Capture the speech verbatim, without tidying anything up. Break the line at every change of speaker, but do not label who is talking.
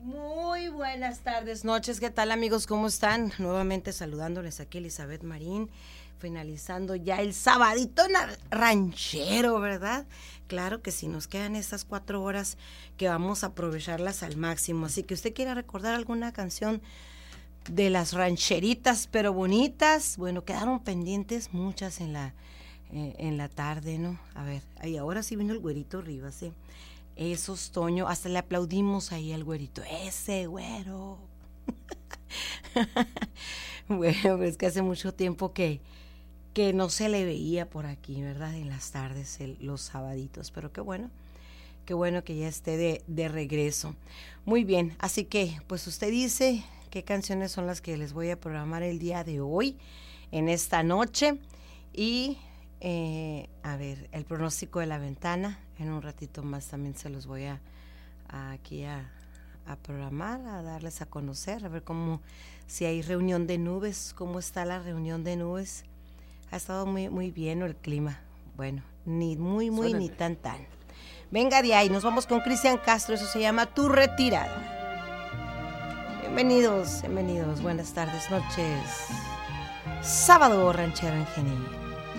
Muy buenas tardes, noches, ¿qué tal amigos? ¿Cómo están? Nuevamente saludándoles aquí Elizabeth Marín, finalizando ya el sabadito ranchero, ¿verdad? Claro que sí, nos quedan estas cuatro horas que vamos a aprovecharlas al máximo, así que usted quiera recordar alguna canción de las rancheritas, pero bonitas, bueno, quedaron pendientes muchas en la, eh, en la tarde, ¿no? A ver, ahí ahora sí vino el güerito Rivas, ¿sí? Esos, Toño, hasta le aplaudimos ahí al güerito, ese güero. Bueno, es que hace mucho tiempo que, que no se le veía por aquí, ¿verdad? En las tardes, el, los sabaditos, pero qué bueno, qué bueno que ya esté de, de regreso. Muy bien, así que, pues usted dice qué canciones son las que les voy a programar el día de hoy, en esta noche, y... Eh, a ver, el pronóstico de la ventana, en un ratito más también se los voy a, a aquí a, a programar, a darles a conocer, a ver cómo, si hay reunión de nubes, cómo está la reunión de nubes. Ha estado muy, muy bien el clima, bueno, ni muy, muy, Suénale. Ni tan, tan. Venga de ahí, nos vamos con Cristian Castro, eso se llama Tu Retirada. Bienvenidos, bienvenidos, buenas tardes, noches. Sábado ranchero en Genil.